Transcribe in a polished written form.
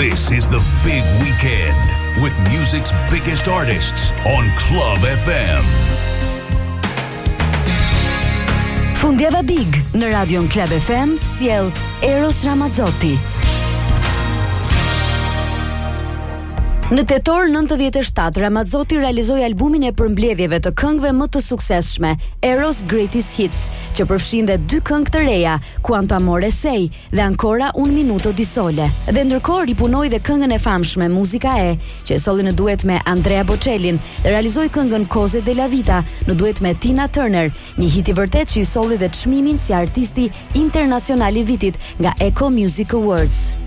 This is the big weekend with music's biggest artists on Club FM. Fundjava Big në Radion Club FM sjell Eros Ramazzotti. Në tetor 97, Ramazzotti realizoi albumin e përmbledhjeve të këngëve më të suksesshme, Eros Greatest Hits, që përfshinte 2 këngë të reja, Quanto Amore Sei dhe Ancora Un Minuto di Sole. Dhe ndërkohë ripunoi dhe këngën e famshme Musica E, që e solli në duet me Andrea Bocellin, dhe realizoi këngën Cose della Vita në duet me Tina Turner, një hit i vërtet që i solli dhe çmimin si artisti internacional i vitit nga Echo Music Awards.